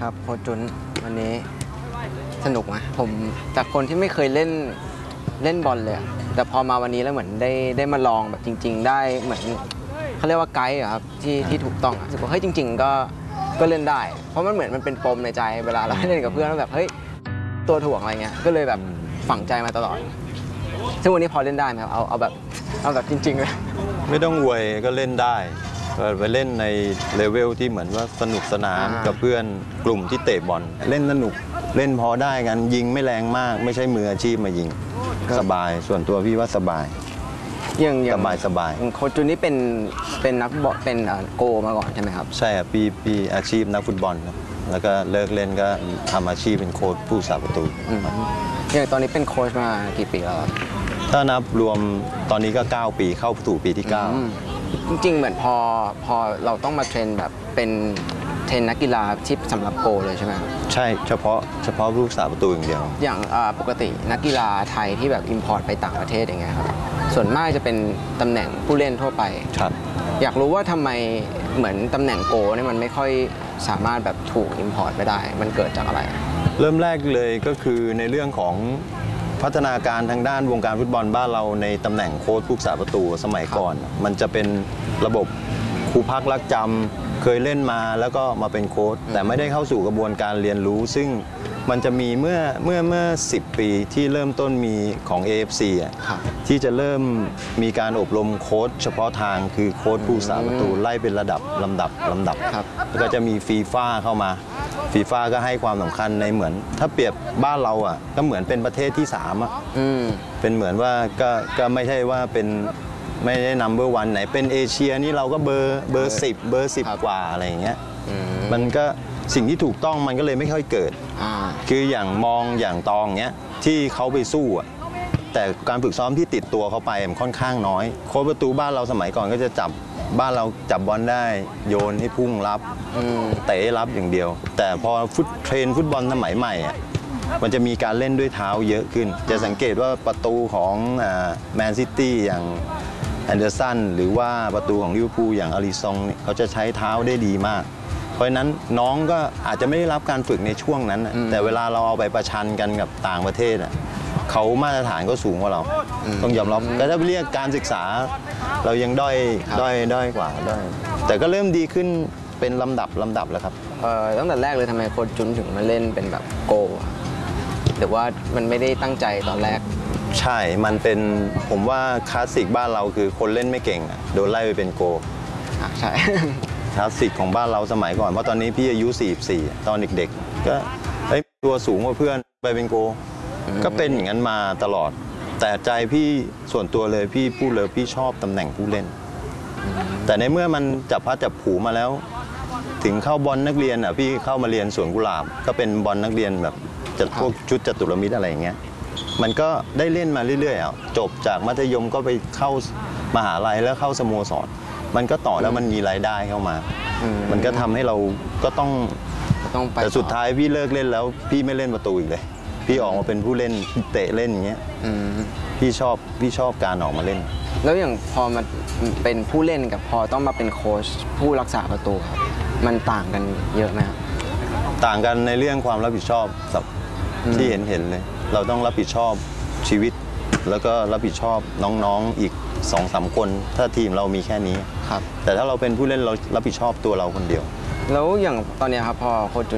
ครับโค้ชจุนวันนี้สนุกไหมผมจากคนที่ไม่เคยเล่นบอลเลยแต่พอมาวันนี้แล้วเหมือนได้มาลองแบบจริงๆได้เหมือนเขาเรียกว่าไกด์ครับที่ถูกต้องรู้สึกว่าเฮ้ยจริงๆก็เล่นได้เพราะมันเหมือนมันเป็นปมในใจเวลาเราเล่นกับเพื่อนแบบเฮ้ยตัวถ่วงอะไรเงี้ยก็เลยแบบฝังใจมาตลอดซึ่งวันนี้พอเล่นได้ไหมครับเอาแบบจริงๆเลยไม่ต้องอวยก็เล่นได้ไปเล่นในเลเวลที่เหมือนว่าสนุกสนานกับเพื่อนกลุ่มที่เตะบอลเล่นสนุกเล่นพอได้กันยิงไม่แรงมากไม่ใช่มืออาชีพมายิงสบายส่วนตัวพี่ว่าสบายสบายโค้ชจุนนี่เป็นนักบอลเป็นโกมาก่อนใช่ไหมครับใช่ครับพี่อาชีพนักฟุตบอลครับแล้วก็เลิกเล่นก็ทำอาชีพเป็นโค้ชผู้สาประตูอย่างตอนนี้เป็นโค้ชมากี่ปีแล้วถ้านับรวมตอนนี้ก็9ปีเข้าสู่ปีที่9 จริงๆเหมือนพอเราต้องมาเทรนแบบเป็นเทรนนักกีฬาที่สำหรับโกเลยใช่ไหมใช่เฉพาะผู้สาประตูอย่างเดียวอย่างปกตินักกีฬาไทยที่แบบอิมพอร์ตไปต่างประเทศอย่างเงี้ยครับส่วนมากจะเป็นตำแหน่งผู้เล่นทั่วไปครับอยากรู้ว่าทำไมเหมือนตำแหน่งโกเนี่ยมันไม่ค่อยสามารถแบบถูกอิมพอร์ตไปได้มันเกิดจากอะไรเริ่มแรกเลยก็คือในเรื่องของพัฒนาการทางด้านวงการฟุตบอลบ้านเราในตำแหน่งโค้ชผู้สาประตูสมัยก่อนมันจะเป็นระบบครูพักรักจำเคยเล่นมาแล้วก็มาเป็นโค้ชแต่ไม่ได้เข้าสู่กระบวนการเรียนรู้ซึ่งมันจะมีเมื่อ10 ปีที่เริ่มต้นมีของ AFC ที่จะเริ่มมีการอบรมโค้ชเฉพาะทางคือโค้ชผู้สาประตูไล่เป็นระดับลำดับแล้วก็จะมีฟีฟ่าเข้ามาฟีฟ่าก็ให้ความสำคัญในเหมือนถ้าเปรียบบ้านเราก็เหมือนเป็นประเทศที่3เป็นเหมือนว่าก็ไม่ใช่ว่าเป็นไม่ได้นัมเบอร์วันไหนเป็นเอเชียนี่เราก็เบอร์10กว่าอะไรอย่างเงี้ยมันก็สิ่งที่ถูกต้องมันก็เลยไม่ค่อยเกิดคืออย่างมองอย่างตองเงี้ยที่เขาไปสู้แต่การฝึกซ้อมที่ติดตัวเขาไปมันค่อนข้างน้อยโค้ชประตูบ้านเราสมัยก่อนก็จะจับบ้านเราจับบอลได้โยนให้พุ่งรับเตะรับอย่างเดียวแต่พอเทรนฟุตบอลสมัยใหม่มันจะมีการเล่นด้วยเท้าเยอะขึ้นจะสังเกตว่าประตูของแมนซิตี้อย่างแอนเดอร์สันหรือว่าประตูของลิเวอร์พูลอย่างอาริซองเขาจะใช้เท้าได้ดีมากเพราะฉะนั้นน้องก็อาจจะไม่ได้รับการฝึกในช่วงนั้นแต่เวลาเราเอาไปประชันกันกับต่างประเทศเขามาตรฐานก็สูงกว่าเราต้องยอมรับก็ถ้าเรียกการศึกษาเรายังด้อยกว่าแต่ก็เริ่มดีขึ้นเป็นลำดับแล้วครับตั้งแต่แรกเลยทำไมโค้ชจุนถึงมาเล่นเป็นแบบโกหรือว่ามันไม่ได้ตั้งใจตอนแรกใช่มันเป็นผมว่าคลาสสิกบ้านเราคือคนเล่นไม่เก่งโดนไล่ไปเป็นโกใช่คลาสสิกของบ้านเราสมัยก่อนเพราะตอนนี้พี่อายุ44ตอนเด็กๆก็ตัวสูงกว่าเพื่อนไปเป็นโกก็เป็นอย่างนั้นมาตลอดแต่ใจพี่ส่วนตัวเลยพี่พูดเลยพี่ชอบตำแหน่งผู้เล่นแต่ในเมื่อมันจับพัดจับผูมาแล้วถึงเข้าบอลนักเรียนพี่เข้ามาเรียนสวนกุหลาบก็เป็นบอลนักเรียนแบบจัดพวกชุดจตุรมิตรอะไรอย่างเงี้ยมันก็ได้เล่นมาเรื่อยๆจบจากมัธยมก็ไปเข้ามหาลัยแล้วเข้าสโมสรมันก็ต่อแล้วมันมีรายได้เข้ามามันก็ทำให้เราก็ต้องแต่สุดท้ายพี่เลิกเล่นแล้วพี่ไม่เล่นประตูอีกเลยพี่ออกมาเป็นผู้เล่นเตะเล่นอย่างเงี้ยพี่ชอบการออกมาเล่นแล้วอย่างพอมาเป็นผู้เล่นกับพอต้องมาเป็นโค้ชผู้รักษาประตูครับมันต่างกันเยอะไหมครับต่างกันในเรื่องความรับผิดชอบที่เห็นเลยเราต้องรับผิดชอบชีวิตแล้วก็รับผิดชอบน้องๆอีก 2-3 คนถ้าทีมเรามีแค่นี้แต่ถ้าเราเป็นผู้เล่นเรารับผิดชอบตัวเราคนเดียวแล้วอย่างตอนนี้ครับพอโค้ช